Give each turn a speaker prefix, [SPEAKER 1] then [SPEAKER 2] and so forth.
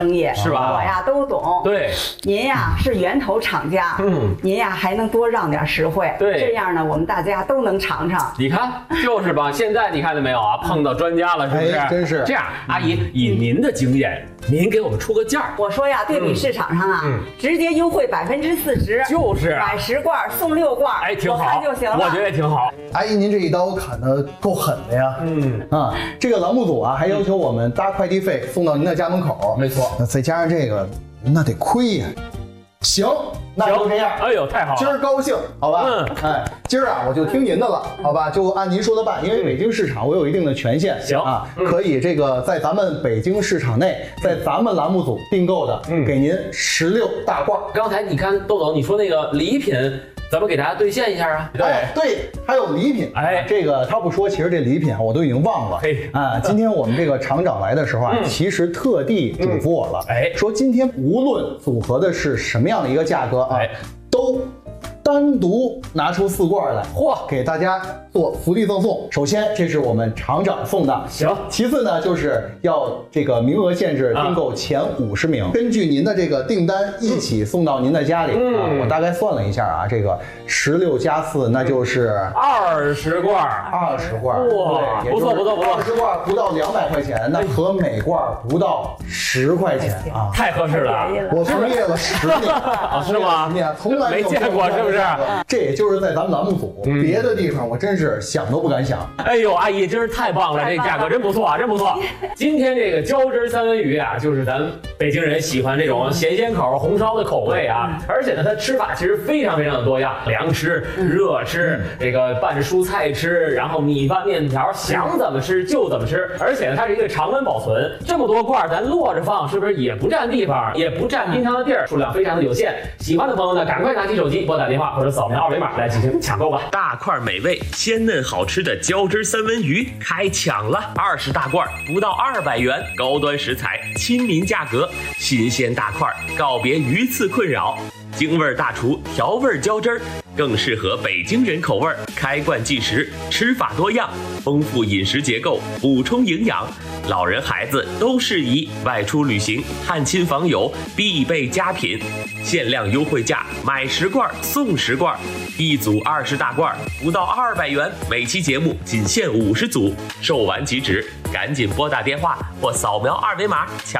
[SPEAKER 1] 生意，
[SPEAKER 2] 是吧？
[SPEAKER 1] 我呀都懂。
[SPEAKER 2] 对，
[SPEAKER 1] 您呀是源头厂家，您呀还能多让点实惠，
[SPEAKER 2] 对，
[SPEAKER 1] 这样呢我们大家都能尝尝。
[SPEAKER 2] 你看，就是吧？现在你看见没有啊？碰到专家了，是不是？
[SPEAKER 3] 真是
[SPEAKER 2] 这样，阿姨以您的经验，您给我们出个价。
[SPEAKER 1] 我说呀，对比市场上啊，直接优惠40%，
[SPEAKER 2] 就是
[SPEAKER 1] 买10罐送6罐，
[SPEAKER 2] 哎，挺好，
[SPEAKER 1] 我看就行了。
[SPEAKER 2] 我觉得也挺好。
[SPEAKER 3] 阿姨，您这一刀砍得够狠的呀！这个栏目组啊，还要求我们搭快递费送到您的家门口。
[SPEAKER 2] 没错，
[SPEAKER 3] 那再加上这个，那得亏呀。行，那就这样。
[SPEAKER 2] 哎呦，太好了！
[SPEAKER 3] 今儿高兴，好吧？哎，今儿啊，我就听您的了，好吧？就按您说的办，因为北京市场我有一定的权限，
[SPEAKER 2] 行
[SPEAKER 3] 啊，可以这个在咱们北京市场内，在咱们栏目组订购的，给您16大罐。
[SPEAKER 2] 刚才你看豆豆你说那个礼品，咱们给大家兑现一下啊！
[SPEAKER 3] 对，还有礼品。这个他不说，其实这礼品我都已经忘了。今天我们这个厂长来的时候啊，其实特地嘱咐我了，说今天无论组合的是什么样的一个价格啊，都单独拿出4罐来，给大家做福利赠送。首先，这是我们厂长送的，
[SPEAKER 2] 行。
[SPEAKER 3] 其次呢，就是要这个名额限制，订购前50名，根据您的这个订单一起送到您的家里啊。我大概算了一下啊，这个16加4，那就是
[SPEAKER 2] 20罐
[SPEAKER 3] ，20罐。
[SPEAKER 2] 哇，不错
[SPEAKER 3] ，20罐不到200块钱，那合每罐不到10块钱啊，
[SPEAKER 2] 太合适了。
[SPEAKER 3] 我从业了10年
[SPEAKER 2] 啊，是吗？
[SPEAKER 3] 从来
[SPEAKER 2] 没见过，是不是？
[SPEAKER 3] 这也就是在咱们栏目组，别的地方我真是想都不敢想。
[SPEAKER 2] 哎呦，阿姨真是太棒了，这价格真不错啊，真不错。今天这个浇汁三文鱼啊，就是咱北京人喜欢这种咸鲜口、红烧的口味啊，而且呢，它吃法其实非常的多样，凉吃、热吃，这个拌着蔬菜吃，然后米饭、面条，想怎么吃就怎么吃。而且呢，它是一个常温保存，这么多罐咱摞着放，是不是也不占地方，也不占冰箱的地儿，数量非常的有限。喜欢的朋友呢，赶快拿起手机拨打电话或者扫描2维码来进行抢购吧。
[SPEAKER 4] 大块美味、鲜嫩好吃的浇汁三文鱼开抢了，20大罐不到200元，高端食材，亲民价格，新鲜大块，告别鱼刺困扰。京味大厨调味浇汁儿，更适合北京人口味，开罐即食，吃法多样，丰富饮食结构，补充营养，老人孩子都适宜，外出旅行、探亲访友必备佳品。限量优惠价，买10罐送10罐，一组20大罐不到200元，每期节目仅限50组，售完即止，赶紧拨打电话或扫描2维码抢。